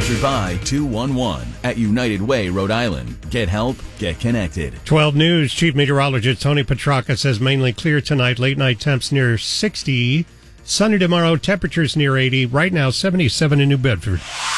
Sponsored by 211 at United Way, Rhode Island. Get help, get connected. 12 News Chief Meteorologist Tony Petrarca says mainly clear tonight. Late night temps near 60. Sunny tomorrow, temperatures near 80. Right now, 77 in New Bedford.